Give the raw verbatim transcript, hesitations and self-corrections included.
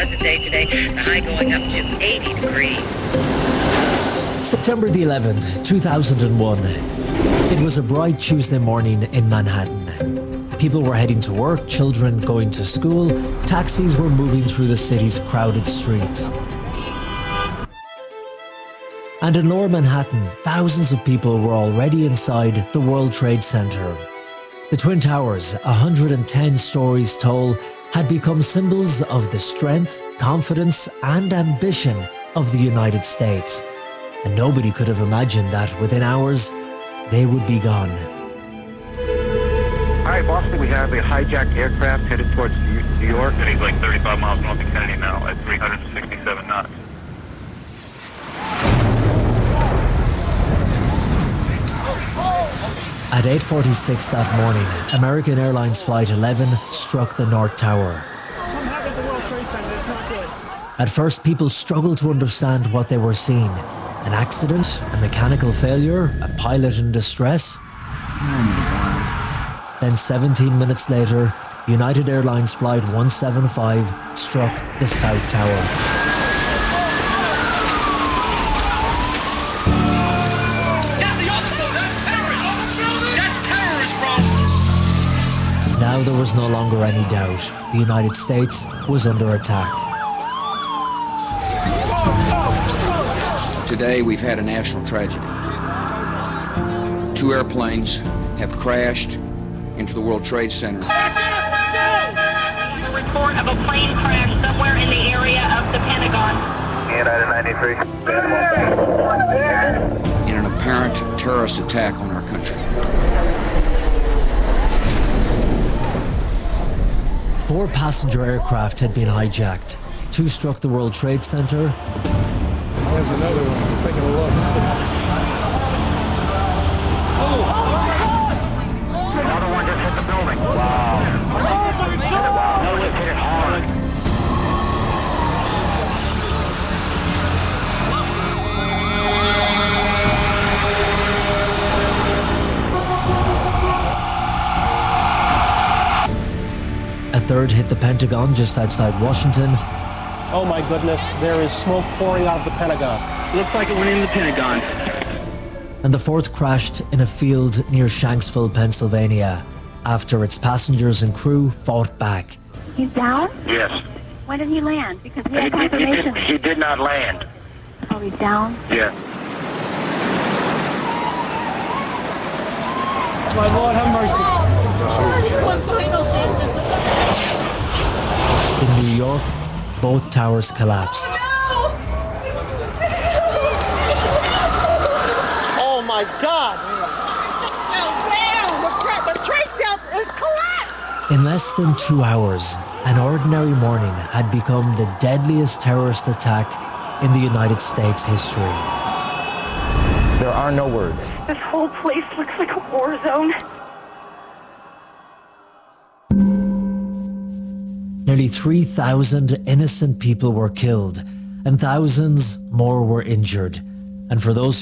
pleasant day today. The high going up to eighty degrees. September the eleventh, two thousand one. It was a bright Tuesday morning in Manhattan. People were heading to work, children going to school, taxis were moving through the city's crowded streets. And in Lower Manhattan, thousands of people were already inside the World Trade Center. The Twin Towers, one hundred ten stories tall, had become symbols of the strength, confidence, and ambition of the United States. And nobody could have imagined that within hours, they would be gone. All right, Boston, we have a hijacked aircraft headed towards New York. He's like thirty-five miles north of Kennedy now at three hundred sixty-seven knots. At eight forty-six that morning, American Airlines Flight eleven struck the North Tower. Something happened at the World Trade Center. It's not good. At first, people struggled to understand what they were seeing. An accident, a mechanical failure, a pilot in distress. Then seventeen minutes later, United Airlines Flight one seventy-five struck the South Tower. Now there was no longer any doubt. The United States was under attack. Today we've had a national tragedy. Two airplanes have crashed into the World Trade Center. A report of a plane crash somewhere in the area of the Pentagon. United ninety-three. In an apparent terrorist attack on our country. Four passenger aircraft had been hijacked. Two struck the World Trade Center. There's another one. Taking a look. Another one just hit the building. Wow. Another one hit it hard. A third hit the Pentagon just outside Washington. Oh my goodness, there is smoke pouring out of the Pentagon. Looks like it went in the Pentagon. And the fourth crashed in a field near Shanksville, Pennsylvania, after its passengers and crew fought back. He's down? Yes. Why didn't he land? Because we He, had he, he, confirmation. did, he did not land. Oh, he's down? Yeah. My Lord, have mercy. In New York, both towers collapsed. Oh my God! In less than two hours, an ordinary morning had become the deadliest terrorist attack in the United States history. There are no words. This whole place looks like a war zone. Nearly three thousand innocent people were killed, and thousands more were injured. And for those who